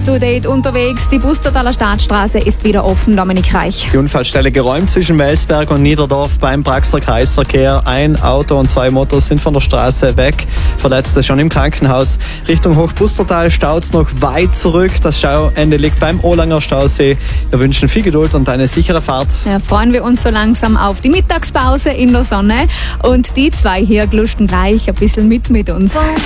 Up-to-Date unterwegs. Die Bustertaler Staatsstraße ist wieder offen, Dominik Reich. Die Unfallstelle geräumt zwischen Welsberg und Niederdorf beim Praxer Kreisverkehr. Ein Auto und 2 Motos sind von der Straße weg. Verletzte schon im Krankenhaus. Richtung Hochbustertal staut's noch weit zurück. Das Stauende liegt beim Olanger Stausee. Wir wünschen viel Geduld und eine sichere Fahrt. Ja, freuen wir uns so langsam auf die Mittagspause in der Sonne. Und die zwei hier glusten gleich ein bisschen mit uns.